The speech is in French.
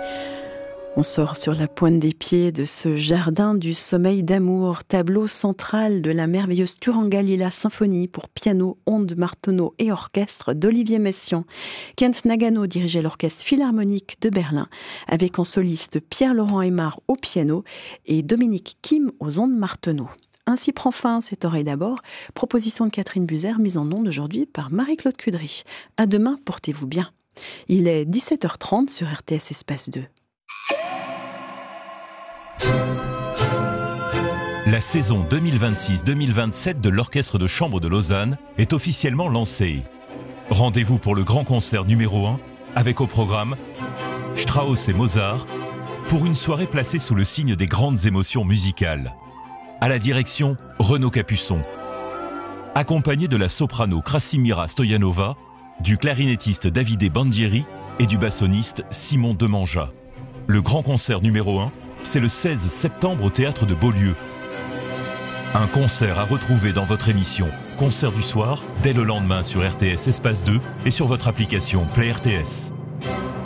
On sort sur la pointe des pieds de ce jardin du sommeil d'amour, tableau central de la merveilleuse Turangalila symphonie pour piano, ondes, marteneau et orchestre d'Olivier Messiaen. Kent Nagano dirigeait l'orchestre philharmonique de Berlin, avec en soliste Pierre-Laurent Aymar au piano et Dominique Kim aux ondes marteneau. Ainsi prend fin cette oreille d'abord, proposition de Catherine Buzer, mise en ondes aujourd'hui par Marie-Claude Cudry. À demain, portez-vous bien. Il est 17h30 sur RTS Espace 2. La saison 2026-2027 de l'Orchestre de Chambre de Lausanne est officiellement lancée. Rendez-vous pour le grand concert numéro 1 avec au programme Strauss et Mozart pour une soirée placée sous le signe des grandes émotions musicales. À la direction, Renaud Capuçon. Accompagné de la soprano Krasimira Stoyanova, du clarinettiste Davide Bandieri et du bassoniste Simon Demanja. Le grand concert numéro 1, c'est le 16 septembre au Théâtre de Beaulieu. Un concert à retrouver dans votre émission Concert du soir, dès le lendemain sur RTS Espace 2 et sur votre application Play RTS.